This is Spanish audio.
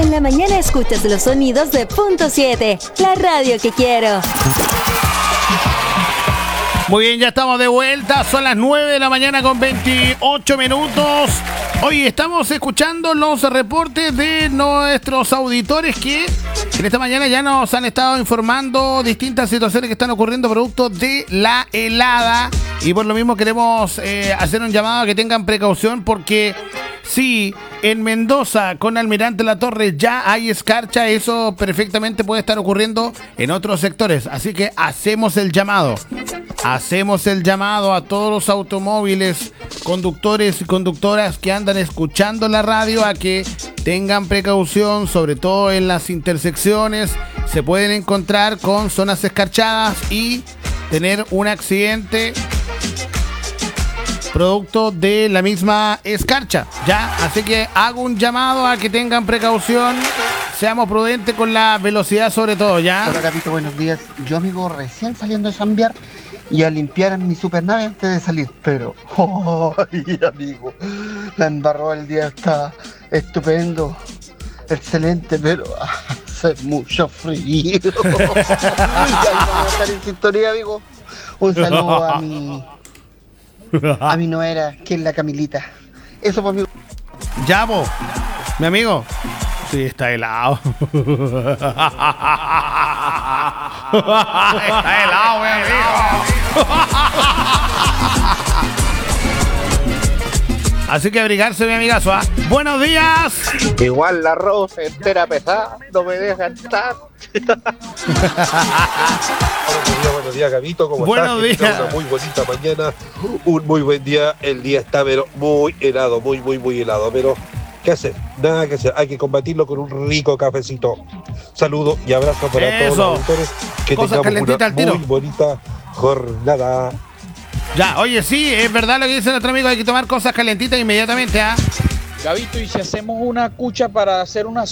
En la mañana escuchas los sonidos de Punto 7, la radio que quiero. Muy bien, ya estamos de vuelta. Son las 9 de la mañana con 28 minutos. Hoy estamos escuchando los reportes de nuestros auditores que en esta mañana ya nos han estado informando distintas situaciones que están ocurriendo producto de la helada. Y por lo mismo queremos hacer un llamado a que tengan precaución porque si en Mendoza con Almirante La Torre ya hay escarcha, eso perfectamente puede estar ocurriendo en otros sectores. Así que hacemos el llamado. Hacemos el llamado a todos los automóviles, conductores y conductoras que andan escuchando la radio a que tengan precaución, sobre todo en las intersecciones. Se pueden encontrar con zonas escarchadas y tener un accidente producto de la misma escarcha, ¿ya? Así que hago un llamado a que tengan precaución, seamos prudentes con la velocidad sobre todo, ¿ya? Hola, Capito, buenos días. Yo, amigo, recién saliendo de chambear y a limpiar mi supernave antes de salir, pero, ¡ay, amigo! La embarró, el día está estupendo, excelente, pero hace mucho frío. Ya vamos a estar en sintonía, amigo. Un saludo a mi nuera, que es la Camilita. Eso por mi... Ya, po, mi amigo. Sí, está helado. Está helado, mi amigo. Así que abrigarse, mi amigazo, ¿ah? ¡Buenos días! Igual la rosa entera pesada, no me deja estar. Buenos días, Gabito, ¿cómo buenos estás? Días. Una muy bonita mañana, un muy buen día. El día está pero muy helado, muy helado, pero ¿qué hacer? Nada que hacer, hay que combatirlo con un rico cafecito. Saludos y abrazos para todos los auditores. Que cosas tengamos una al tiro. muy bonita jornada. Ya, oye, sí, es verdad lo que dice nuestro amigo, hay que tomar cosas calentitas inmediatamente, ¿ah? Gabito, ¿y si hacemos una cucha para hacer una